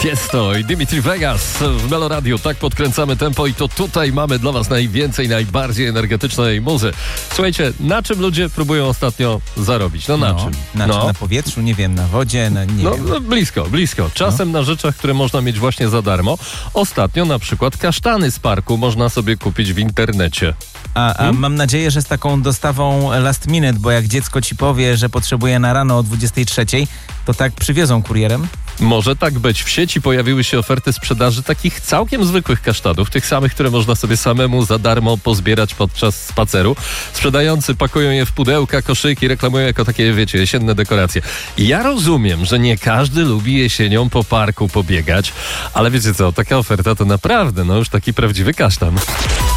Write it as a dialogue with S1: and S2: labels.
S1: Tiesto i Dimitri Vegas w Melo Radio. Tak podkręcamy tempo i to tutaj mamy dla was najwięcej, najbardziej energetycznej muzy. Słuchajcie, na czym ludzie próbują ostatnio zarobić? No na czym?
S2: Na powietrzu, nie wiem, na wodzie, nie wiem.
S1: No blisko. Czasem na rzeczach, które można mieć właśnie za darmo. Ostatnio na przykład kasztany z parku można sobie kupić w internecie.
S2: A mam nadzieję, że z taką dostawą last minute, bo jak dziecko ci powie, że potrzebuje na rano o 23:00, to tak przywiozą kurierem?
S1: Może tak być. W sieci pojawiły się oferty sprzedaży takich całkiem zwykłych kasztanów, tych samych, które można sobie samemu za darmo pozbierać podczas spaceru. Sprzedający pakują je w pudełka, koszyki, reklamują jako takie, wiecie, jesienne dekoracje. I ja rozumiem, że nie każdy lubi jesienią po parku pobiegać, ale wiecie co, taka oferta to naprawdę, już taki prawdziwy kasztan.